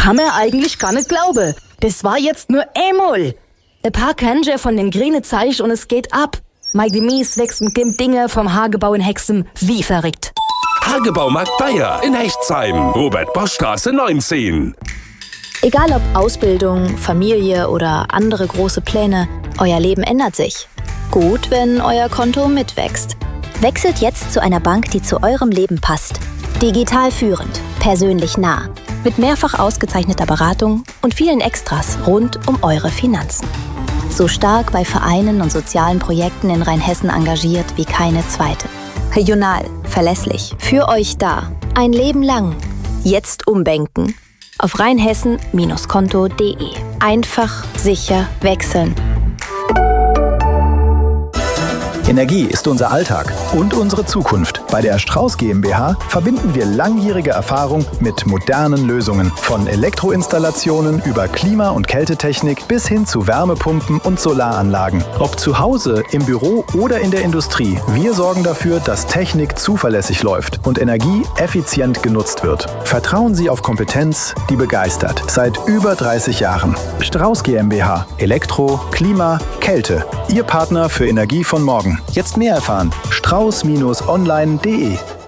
kann man eigentlich gar nicht glauben. Das war jetzt nur einmal. Ein paar Kanje von den grünen Zeich und es geht ab. Mike Mies wächst mit dem Dinge vom Hagebau in Hexen wie verrückt. Hagebaumarkt Bayer in Hechtsheim, Robert-Bosch-Straße 19. Egal ob Ausbildung, Familie oder andere große Pläne, euer Leben ändert sich. Gut, wenn euer Konto mitwächst. Wechselt jetzt zu einer Bank, die zu eurem Leben passt. Digital führend, persönlich nah. Mit mehrfach ausgezeichneter Beratung und vielen Extras rund um eure Finanzen. So stark bei Vereinen und sozialen Projekten in Rheinhessen engagiert wie keine zweite. Regional, verlässlich, für euch da. Ein Leben lang. Jetzt umbanken. Auf rheinhessen-konto.de. Einfach, sicher, wechseln. Energie ist unser Alltag und unsere Zukunft. Bei der Strauß GmbH verbinden wir langjährige Erfahrung mit modernen Lösungen. Von Elektroinstallationen über Klima- und Kältetechnik bis hin zu Wärmepumpen und Solaranlagen. Ob zu Hause, im Büro oder in der Industrie, wir sorgen dafür, dass Technik zuverlässig läuft und Energie effizient genutzt wird. Vertrauen Sie auf Kompetenz, die begeistert. Seit über 30 Jahren. Strauß GmbH. Elektro, Klima, Kälte. Ihr Partner für Energie von morgen. Jetzt mehr erfahren. strauß-online.de